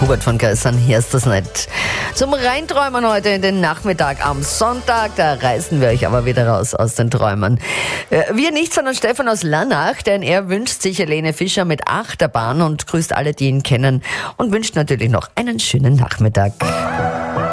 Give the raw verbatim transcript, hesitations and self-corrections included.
Hubert von Geissern, hier ist das nicht. Zum Reinträumen heute in den Nachmittag am Sonntag, da reißen wir euch aber wieder raus aus den Träumen. Wir nicht, sondern Stefan aus Lannach, denn er wünscht sich Helene Fischer mit Achterbahn und grüßt alle, die ihn kennen und wünscht natürlich noch einen schönen Nachmittag.